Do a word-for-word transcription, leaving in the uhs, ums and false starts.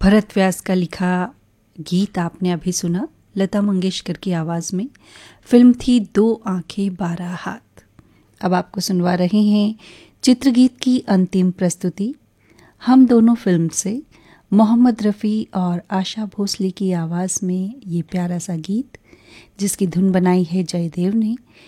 भरत व्यास का लिखा गीत आपने अभी सुना, लता मंगेशकर की आवाज़ में। फिल्म थी दो आंखें बारह हाथ। अब आपको सुनवा रहे हैं चित्रगीत की अंतिम प्रस्तुति, हम दोनों फिल्म से मोहम्मद रफ़ी और आशा भोसले की आवाज़ में ये प्यारा सा गीत, जिसकी धुन बनाई है जयदेव ने।